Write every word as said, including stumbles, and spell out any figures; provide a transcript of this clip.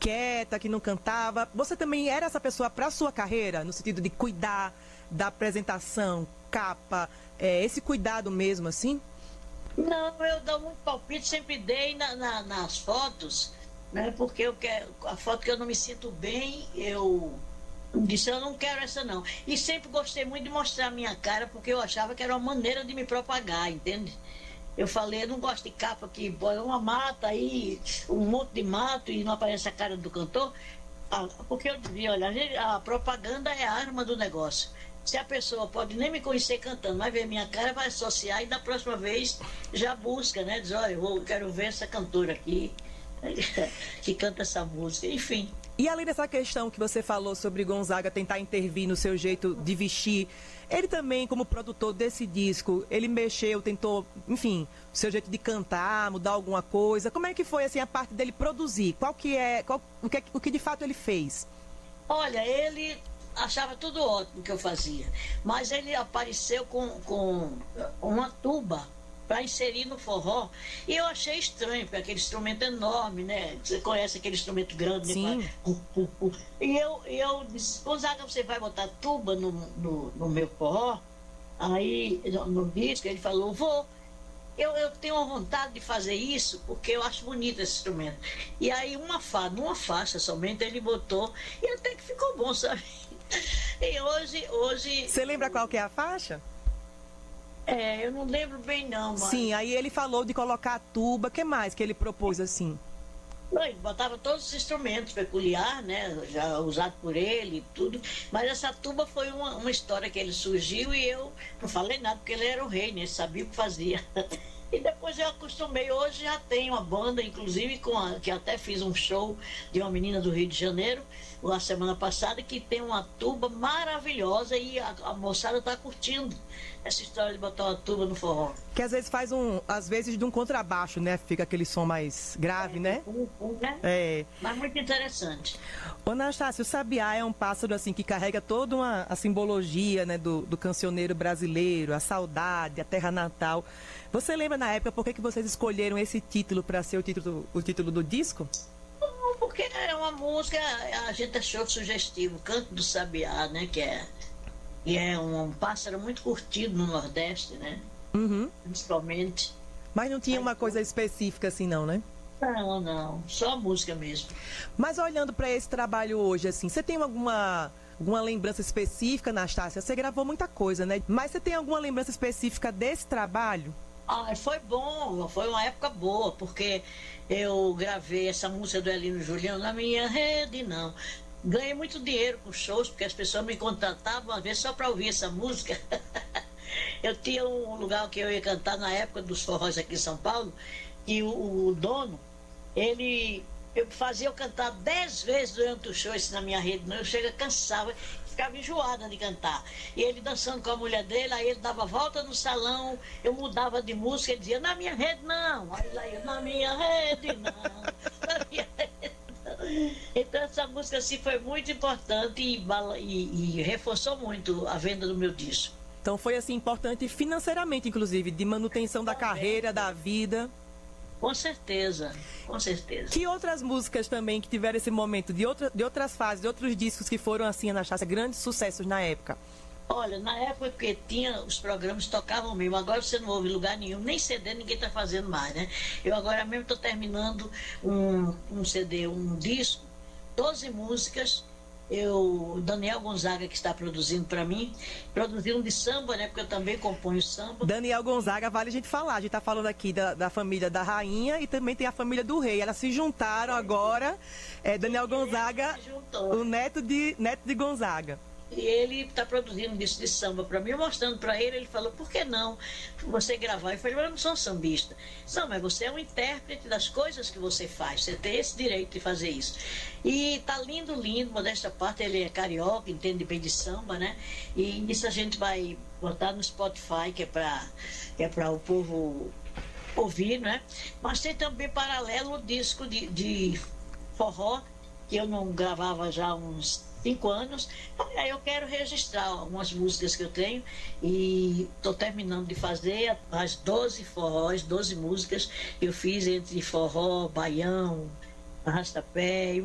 quieta, que não cantava. Você também era essa pessoa para sua carreira, no sentido de cuidar da apresentação, capa, é, esse cuidado mesmo, assim? Não, eu dou muito palpite, sempre dei na, na, nas fotos, né? Porque eu quero, a foto que eu não me sinto bem, eu disse, eu não quero essa não. E sempre gostei muito de mostrar a minha cara, porque eu achava que era uma maneira de me propagar, entende? Eu falei, eu não gosto de capa que põe uma mata aí, um monte de mato e não aparece a cara do cantor. Ah, porque eu dizia, olha, a, gente, a propaganda é a arma do negócio. Se a pessoa pode nem me conhecer cantando, vai ver minha cara, vai associar e da próxima vez já busca, né? Diz, olha, eu vou, quero ver essa cantora aqui que canta essa música, enfim. E além dessa questão que você falou sobre Gonzaga tentar intervir no seu jeito de vestir, ele também, como produtor desse disco, ele mexeu, tentou, enfim, o seu jeito de cantar, mudar alguma coisa. Como é que foi assim a parte dele produzir? Qual que é, qual, o, que, o que de fato ele fez? Olha, ele achava tudo ótimo que eu fazia, mas ele apareceu com, com uma tuba para inserir no forró, e eu achei estranho, porque aquele instrumento enorme, né? Você conhece aquele instrumento grande, sim. Né? E eu, eu disse, Gonzaga, você vai botar tuba no, no, no meu forró? Aí, no disco, ele falou, vou. Eu, eu tenho uma vontade de fazer isso porque eu acho bonito esse instrumento. E aí, uma fa numa faixa somente, ele botou, e até que ficou bom, sabe? E hoje, hoje... Você lembra qual que é a faixa? É, eu não lembro bem não, mas... Sim, aí ele falou de colocar a tuba, o que mais que ele propôs assim? Ele botava todos os instrumentos peculiares, né, já usado por ele e tudo, mas essa tuba foi uma, uma história que ele surgiu e eu não falei nada, porque ele era o rei, né, ele sabia o que fazia. E depois eu acostumei, hoje já tem uma banda, inclusive, com a, que até fiz um show de uma menina do Rio de Janeiro, a semana passada, que tem uma tuba maravilhosa e a, a moçada está curtindo essa história de botar uma tuba no forró. Que às vezes faz um, às vezes de um contrabaixo, né? Fica aquele som mais grave, é, né? Um, um, né? É. Mas muito interessante. Ô, Anastácio, o sabiá é um pássaro assim que carrega toda uma a simbologia, né, do, do cancioneiro brasileiro, a saudade, a terra natal. Você lembra na época por que, que vocês escolheram esse título para ser o título, o título do disco? Não, porque é uma música, a gente achou sugestivo, Canto do Sabiá, né? Que é, que é um pássaro muito curtido no Nordeste, né? Uhum. Principalmente. Mas não tinha uma coisa específica assim, não, né? Não, não, só a música mesmo. Mas olhando para esse trabalho hoje, assim, você tem alguma, alguma lembrança específica, Anastácia? Você gravou muita coisa, né? Mas você tem alguma lembrança específica desse trabalho? Ah, foi bom, foi uma época boa, porque eu gravei essa música do Elino Juliano na minha rede, não. Ganhei muito dinheiro com shows, porque as pessoas me contratavam, às vezes, só para ouvir essa música. Eu tinha um lugar que eu ia cantar na época dos forróis aqui em São Paulo, e o, o dono, ele eu fazia eu cantar dez vezes durante o show, isso na minha rede, não, eu chega cansava, ficava enjoada de cantar. E ele dançando com a mulher dele, aí ele dava volta no salão, eu mudava de música, ele dizia, na minha rede não, aí lá eu, na minha rede não, na minha rede não. Então essa música assim foi muito importante e, e, e reforçou muito a venda do meu disco. Então foi assim importante financeiramente, inclusive, de manutenção da carreira, da vida. Com certeza, com certeza. Que outras músicas também que tiveram esse momento, de, outra, de outras fases, de outros discos que foram assim, Anastácia, grandes sucessos na época? Olha, na época que tinha, os programas tocavam mesmo, agora você não ouve em lugar nenhum, nem C D ninguém está fazendo mais, né? Eu agora mesmo estou terminando um, um C D, um disco, doze músicas. Eu, Daniel Gonzaga, que está produzindo para mim, produziu um de samba, né? Porque eu também componho samba. Daniel Gonzaga, vale a gente falar. A gente está falando aqui da, da família da rainha e também tem a família do rei. Elas se juntaram agora. É, Daniel Gonzaga, o neto de, neto de Gonzaga. E ele está produzindo um disco de samba para mim, mostrando para ele, ele falou, por que não você gravar? Eu falei, mas eu não sou sambista. Não, mas você é um intérprete das coisas que você faz, você tem esse direito de fazer isso. E tá lindo, lindo, modesta parte, ele é carioca, entende bem de samba, né? E isso a gente vai botar no Spotify, que é para que é para o povo ouvir, né? Mas tem também paralelo o disco de, de forró, que eu não gravava já há uns cinco anos, aí eu quero registrar algumas músicas que eu tenho e estou terminando de fazer as doze forróis, doze músicas que eu fiz entre forró, baião, arrastapé